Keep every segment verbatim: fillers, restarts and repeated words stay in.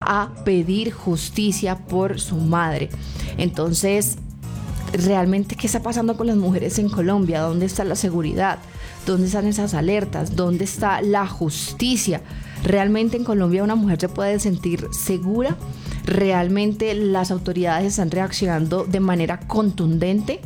a pedir justicia por su madre. Entonces, realmente, ¿qué está pasando con las mujeres en Colombia? ¿Dónde está la seguridad? ¿Dónde están esas alertas? ¿Dónde está la justicia? ¿Realmente en Colombia una mujer se puede sentir segura? ¿Realmente las autoridades están reaccionando de manera contundente?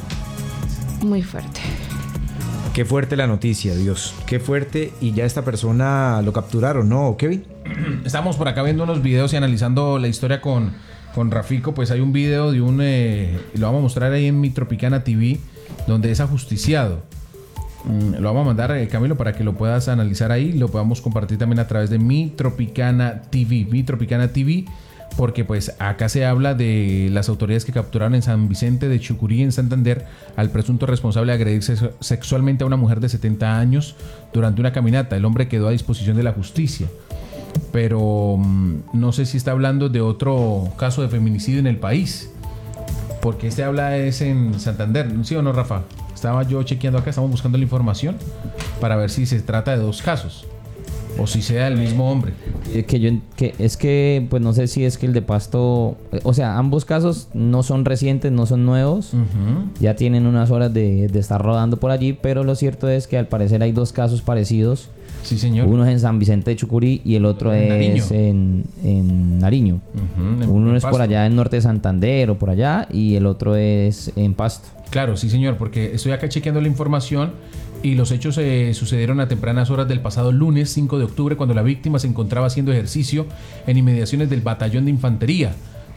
Muy fuerte. Qué fuerte la noticia, Dios. Qué fuerte. Y ya esta persona lo capturaron, ¿no, Kevin? Estamos por acá viendo unos videos y analizando la historia con, con Rafico. Pues hay un video de un... Eh, lo vamos a mostrar ahí en Mi Tropicana T V, donde es ajusticiado. Mm, lo vamos a mandar, eh, Camilo, para que lo puedas analizar ahí. Lo podamos compartir también a través de Mi Tropicana T V. Mi Tropicana T V, porque pues acá se habla de las autoridades que capturaron en San Vicente de Chucurí, en Santander, al presunto responsable de agredir sex- sexualmente a una mujer de setenta años durante una caminata. El hombre quedó a disposición de la justicia. Pero mmm, no sé si está hablando de otro caso de feminicidio en el país, porque este habla es en Santander, ¿sí o no, Rafa? Estaba yo chequeando acá, estamos buscando la información para ver si se trata de dos casos o si sea el mismo hombre. Que yo, que es que, pues no sé si es que el de Pasto, o sea, ambos casos no son recientes, no son nuevos, uh-huh. Ya tienen unas horas de, de estar rodando por allí, pero lo cierto es que al parecer hay dos casos parecidos. Sí, señor. Uno es en San Vicente de Chucurí y el otro en es en, en Nariño. Uh-huh. En, Uno en es Pasto. Por allá en norte de Santander o por allá, y el otro es en Pasto. Claro, sí, señor, porque estoy acá chequeando la información y los hechos eh, sucedieron a tempranas horas del pasado lunes cinco de octubre, cuando la víctima se encontraba haciendo ejercicio en inmediaciones del batallón de infantería.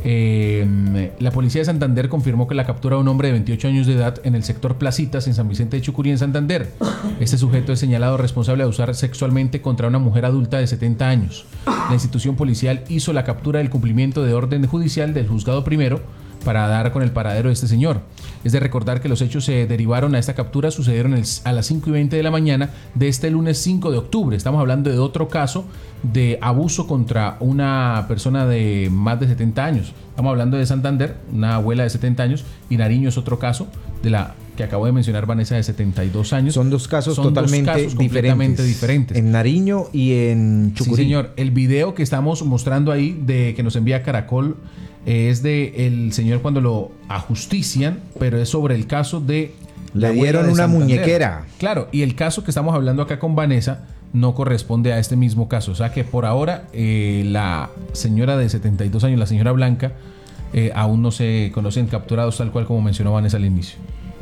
Eh, la policía de Santander confirmó que la captura de un hombre de veintiocho años de edad en el sector Placitas, en San Vicente de Chucurí, en Santander. Este sujeto es señalado responsable de abusar sexualmente contra una mujer adulta de setenta años. La institución policial hizo la captura del cumplimiento de orden judicial del juzgado primero para dar con el paradero de este señor. Es de recordar que los hechos se derivaron a esta captura, sucedieron el, a las cinco y veinte de la mañana de este lunes cinco de octubre. Estamos hablando de otro caso de abuso contra una persona de más de setenta años. Estamos hablando de Santander, una abuela de setenta años, y Nariño es otro caso de la que acabo de mencionar, Vanessa, de setenta y dos años. Son dos casos Son totalmente dos casos completamente diferentes. diferentes. En Nariño y en Chucurí. Sí, señor. El video que estamos mostrando ahí, de que nos envía Caracol, es de el señor cuando lo ajustician, pero es sobre el caso de... Le dieron de una Santander. Muñequera. Claro, y el caso que estamos hablando acá con Vanessa no corresponde a este mismo caso. O sea que por ahora eh, la señora de setenta y dos años, la señora Blanca, eh, aún no se conocen capturados, tal cual como mencionó Vanessa al inicio.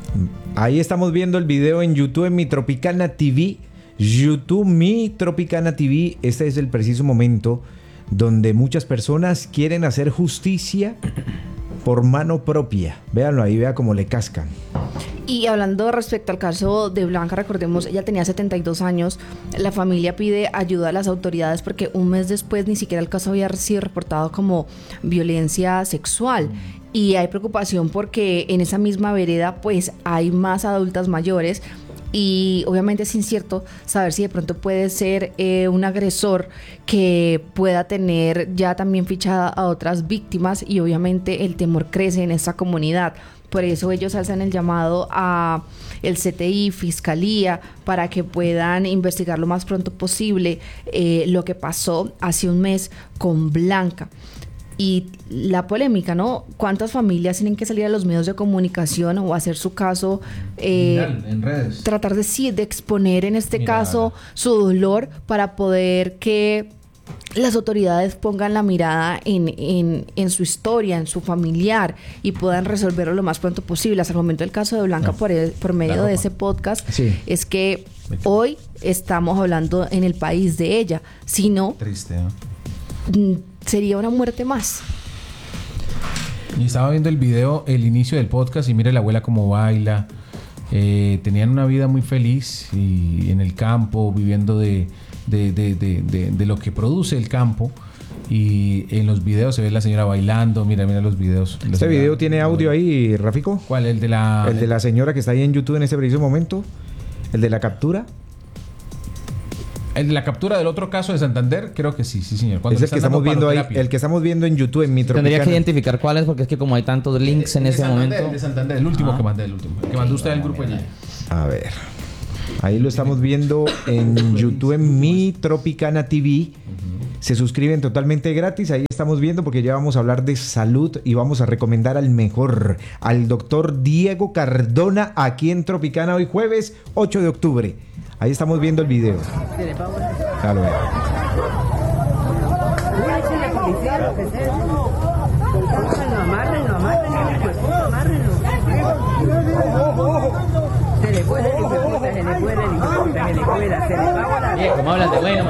Ahí estamos viendo el video en YouTube, en Mi Tropicana T V. YouTube, Mi Tropicana T V. Este es el preciso momento donde muchas personas quieren hacer justicia por mano propia. Véanlo ahí, vea cómo le cascan. Y hablando respecto al caso de Blanca, recordemos, ella tenía setenta y dos años. La familia pide ayuda a las autoridades porque un mes después ni siquiera el caso había sido reportado como violencia sexual. Y hay preocupación porque en esa misma vereda pues hay más adultas mayores. Y obviamente es incierto saber si de pronto puede ser eh, un agresor que pueda tener ya también fichada a otras víctimas, y obviamente el temor crece en esta comunidad. Por eso ellos alzan el llamado a el C T I, Fiscalía, para que puedan investigar lo más pronto posible eh, lo que pasó hace un mes con Blanca. Y la polémica, ¿no? ¿Cuántas familias tienen que salir a los medios de comunicación o hacer su caso? Eh, en redes. Tratar de sí, de exponer en este Mira. caso su dolor para poder que las autoridades pongan la mirada en, en, en su historia, en su familiar, y puedan resolverlo lo más pronto posible. Hasta el momento el caso de Blanca, no, por, el, por medio de ese podcast, sí. es que hoy estamos hablando en el país de ella. Si no... Triste, ¿no? Sería una muerte más. Y estaba viendo el video, el inicio del podcast, y mire la abuela cómo baila. Eh, tenían una vida muy feliz y en el campo, viviendo de, de, de, de, de, de lo que produce el campo. Y en los videos se ve la señora bailando. Mira, mira los videos. ¿Este video señora, tiene audio ahí, Rafico? ¿Cuál? El de la... El de la señora que está ahí en YouTube en este preciso momento. El de la captura. El de la captura del otro caso de Santander, creo que sí, sí, señor. Cuando es el que estamos viendo ahí, el que estamos viendo en YouTube en Mi Tropicana. Tendría que identificar cuál es, porque es que como hay tantos links en ese momento. El de Santander, el último ah. que mandé, el último. El que mandó usted al grupo allí. A ver. Ahí lo estamos viendo en YouTube en Mi Tropicana T V. Uh-huh. Se suscriben totalmente gratis. Ahí estamos viendo porque ya vamos a hablar de salud y vamos a recomendar al mejor, al doctor Diego Cardona, aquí en Tropicana, hoy jueves ocho de octubre. Ahí estamos viendo el video. Claro, Se le puede, se le puede, se le puede, se le puede, se le va a ¿Cómo hablan de bueno?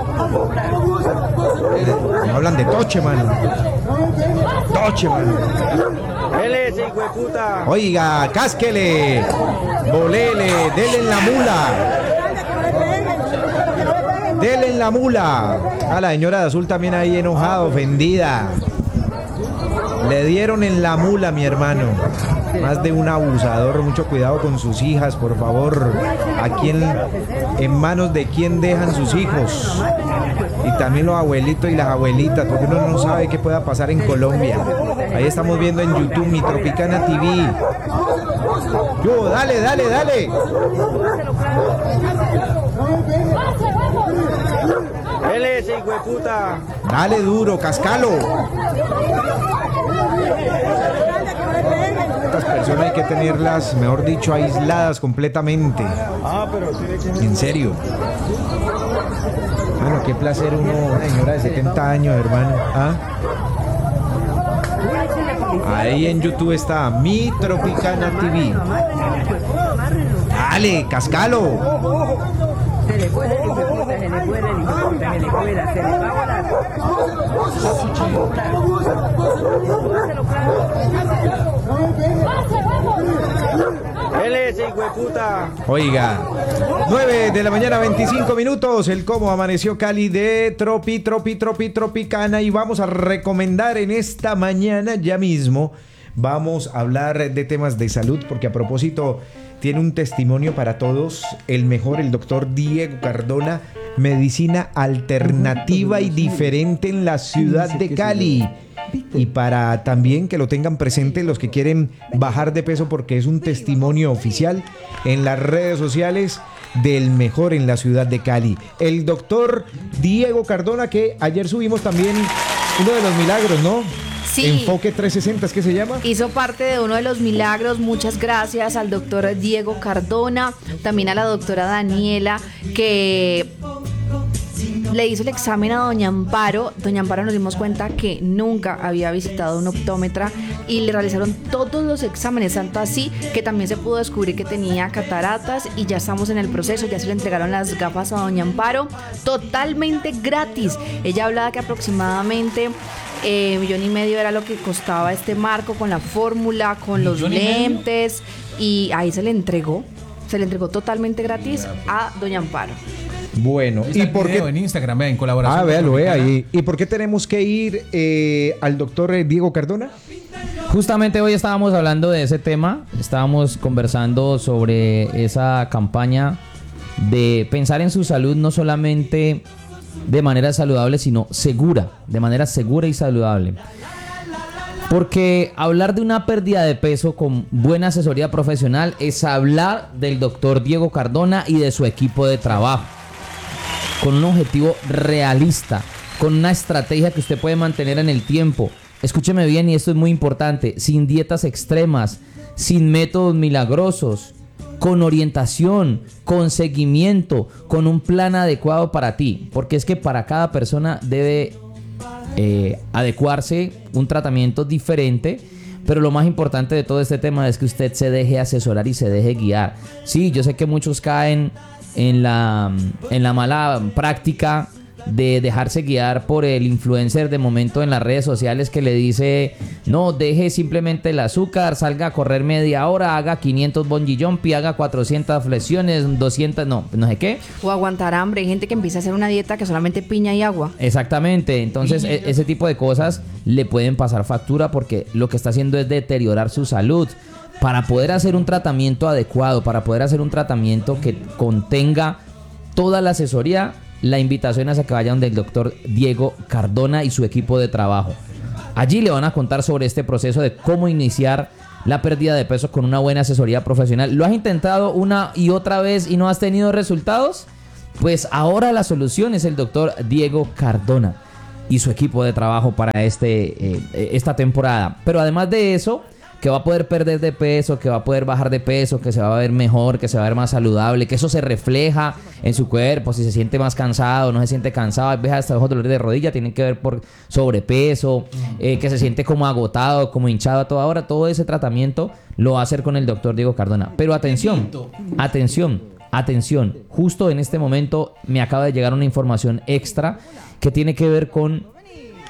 No hablan de toche, mano. Toche, mano. Él es hijo de puta. Oiga, cásquele, bolele, dele en la mula. Dele en la mula. A la señora de azul también ahí enojada, ofendida. Le dieron en la mula, mi hermano. Más de un abusador, mucho cuidado con sus hijas, por favor. ¿A quién, en manos de quién dejan sus hijos? Y también los abuelitos y las abuelitas, porque uno no sabe qué pueda pasar en Colombia. Ahí estamos viendo en YouTube, Mi Tropicana T V. Yo, dale, dale, dale. Él es hijo de puta. Dale duro, cascalo. Estas personas hay que tenerlas, mejor dicho, aisladas completamente. En serio. Bueno, qué placer uno, una señora de setenta años, hermano. ¿Ah? Ahí en YouTube está Mi Tropicana T V. Dale, cascalo. Se le puede, se le puede, se le puede, se le puede, se le va a volar. Él es hijo de puta. Oiga, nueve de la mañana, veinticinco minutos. El cómo amaneció Cali de Tropi, Tropi, Tropi, Tropicana. Y vamos a recomendar en esta mañana, ya mismo, vamos a hablar de temas de salud, porque a propósito, tiene un testimonio para todos, el mejor, el doctor Diego Cardona, medicina alternativa y diferente en la ciudad de Cali. Y para también que lo tengan presente los que quieren bajar de peso, porque es un testimonio oficial en las redes sociales del mejor en la ciudad de Cali. El doctor Diego Cardona, que ayer subimos también uno de los milagros, ¿no? Sí. Enfoque trescientos sesenta, ¿es que se llama? Hizo parte de uno de los milagros. Muchas gracias al doctor Diego Cardona, también a la doctora Daniela, que le hizo el examen a doña Amparo. Doña Amparo nos dimos cuenta que nunca había visitado un optómetra y le realizaron todos los exámenes, tanto así que también se pudo descubrir que tenía cataratas y ya estamos en el proceso, ya se le entregaron las gafas a doña Amparo totalmente gratis. Ella hablaba que aproximadamente eh, millón y medio era lo que costaba este marco con la fórmula, con los lentes, y ahí se le entregó, se le entregó totalmente gratis a doña Amparo. Bueno, ¿y por qué en Instagram, vea, en colaboración? Ah, véalo, vea ahí. ¿Y por qué tenemos que ir eh, al doctor Diego Cardona? Justamente hoy estábamos hablando de ese tema, estábamos conversando sobre esa campaña de pensar en su salud no solamente de manera saludable, sino segura, de manera segura y saludable. Porque hablar de una pérdida de peso con buena asesoría profesional es hablar del doctor Diego Cardona y de su equipo de trabajo, con un objetivo realista, con una estrategia que usted puede mantener en el tiempo. Escúcheme bien, y esto es muy importante, sin dietas extremas, sin métodos milagrosos, con orientación, con seguimiento, con un plan adecuado para ti. Porque es que para cada persona debe eh, adecuarse un tratamiento diferente. Pero lo más importante de todo este tema es que usted se deje asesorar y se deje guiar. Sí, yo sé que muchos caen en la, en la mala práctica de dejarse guiar por el influencer de momento en las redes sociales que le dice: no, deje simplemente el azúcar, salga a correr media hora, haga quinientos bungee jumping, haga cuatrocientas flexiones, doscientas, no, no sé qué. O aguantar hambre. Hay gente que empieza a hacer una dieta que solamente piña y agua. Exactamente, entonces e- ese tipo de cosas le pueden pasar factura, porque lo que está haciendo es deteriorar su salud. Para poder hacer un tratamiento adecuado, para poder hacer un tratamiento que contenga toda la asesoría, la invitación es a que vayan del doctor Diego Cardona y su equipo de trabajo. Allí le van a contar sobre este proceso de cómo iniciar la pérdida de peso con una buena asesoría profesional. ¿Lo has intentado una y otra vez y no has tenido resultados? Pues ahora la solución es el doctor Diego Cardona y su equipo de trabajo para este, eh, esta temporada. Pero además de eso, que va a poder perder de peso, que va a poder bajar de peso, que se va a ver mejor, que se va a ver más saludable, que eso se refleja en su cuerpo, si se siente más cansado, no se siente cansado, a veces hasta los dolores de rodilla tienen que ver por sobrepeso, eh, que se siente como agotado, como hinchado a toda hora. Todo ese tratamiento lo va a hacer con el doctor Diego Cardona. Pero atención, atención, atención, justo en este momento me acaba de llegar una información extra que tiene que ver con